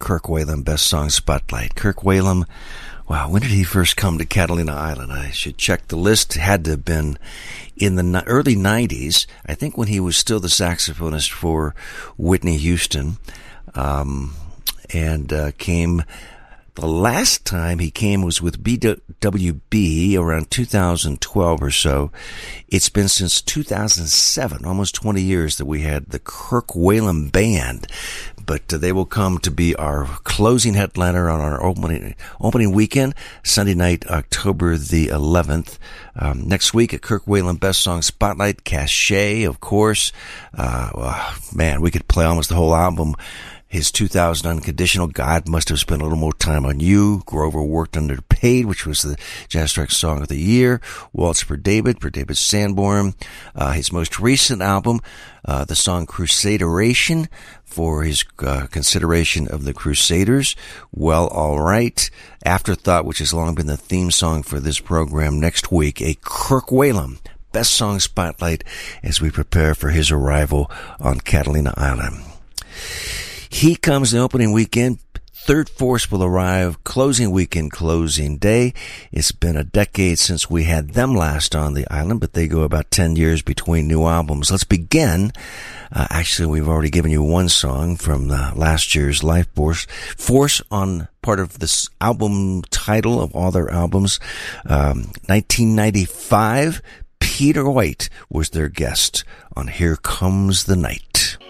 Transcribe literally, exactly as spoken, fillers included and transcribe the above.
Kirk Whalum Best Song Spotlight. Kirk Whalum, wow, when did he first come to Catalina Island? I should check the list. It had to have been in the early nineties, I think, when he was still the saxophonist for Whitney Houston, um, and uh, came... The last time he came was with B W B around two thousand twelve or so. It's been since two thousand seven, almost twenty years, that we had the Kirk Whalum Band. But uh, they will come to be our closing headliner on our opening opening weekend, Sunday night, October the eleventh. Um, next week at Kirk Whalum Best Song Spotlight, Cachet, of course. Uh, well, man, we could play almost the whole album. His two thousand Unconditional, God Must Have Spent a Little More Time on You. Grover Worked Underpaid, which was the Jazz Track Song of the Year. Waltz for David, for David Sanborn. Uh, his most recent album, uh, the song Crusaderation, for his uh, consideration of the Crusaders. Well, all right. Afterthought, which has long been the theme song for this program. Next week, a Kirk Whalum Best Song Spotlight as we prepare for his arrival on Catalina Island. He comes the opening weekend. Third Force will arrive closing weekend, closing day. It's been a decade since we had them last on the island, but they go about ten years between new albums. Let's begin. Uh, actually, we've already given you one song from uh, last year's Life Force. Force on part of this album title of all their albums. Um, nineteen ninety-five, Peter White was their guest on Here Comes the Night.